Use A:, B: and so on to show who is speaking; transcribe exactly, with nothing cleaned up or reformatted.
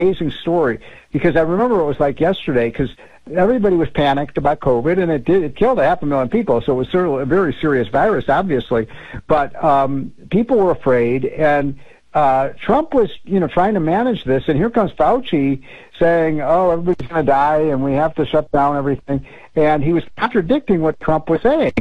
A: amazing story, because I remember it was like yesterday, because everybody was panicked about COVID, and it did it killed a half a million people, so it was certainly a very serious virus, obviously. But um, people were afraid, and uh, Trump was, you know, trying to manage this, and here comes Fauci saying, "Oh, everybody's going to die, and we have to shut down everything," and he was contradicting what Trump was saying.